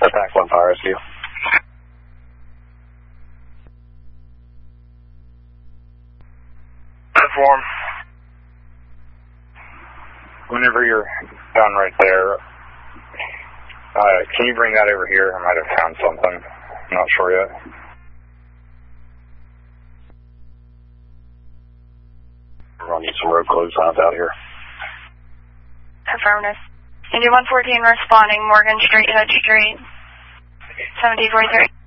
Attack 1 Power SU. Perform. Whenever you're done right there, can you bring that over here? I might have found something. I'm not sure yet. We're going to need some road closed signs out here. Affirmative. Indy 114 responding, Morgan Street, Hood Street, 1743.